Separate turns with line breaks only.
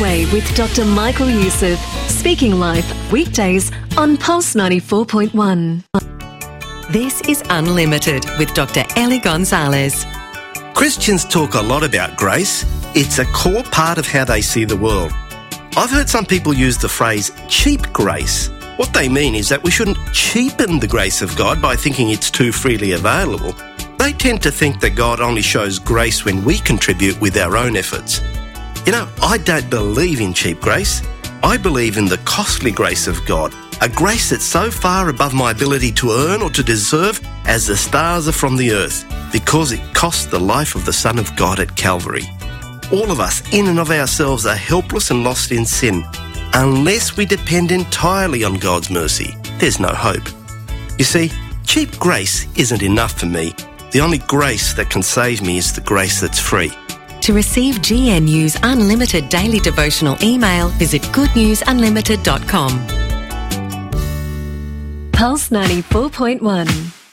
Way with Dr. Michael Youssef. Speaking Life, weekdays on Pulse 94.1. This is Unlimited with Dr. Ellie Gonzalez.
Christians talk a lot about grace. It's a core part of how they see the world. I've heard some people use the phrase cheap grace. What they mean is that we shouldn't cheapen the grace of God by thinking it's too freely available. They tend to think that God only shows grace when we contribute with our own efforts. You know, I don't believe in cheap grace. I believe in the costly grace of God, a grace that's so far above my ability to earn or to deserve as the stars are from the earth, because it cost the life of the Son of God at Calvary. All of us, in and of ourselves, are helpless and lost in sin. Unless we depend entirely on God's mercy, there's no hope. You see, cheap grace isn't enough for me. The only grace that can save me is the grace that's free.
To receive GNU's unlimited daily devotional email, visit goodnewsunlimited.com. Pulse 94.1.